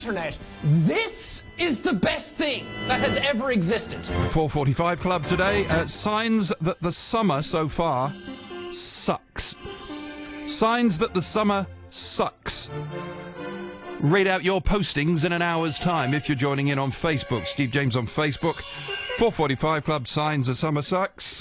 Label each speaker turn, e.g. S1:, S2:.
S1: internet. This is the best thing that has ever existed.
S2: 4:45 Club today. Signs that the summer so far sucks. Signs that the summer sucks. Read out your postings in an hour's time if you're joining in on Facebook. Steve James on Facebook. 4:45 Club, signs that summer sucks.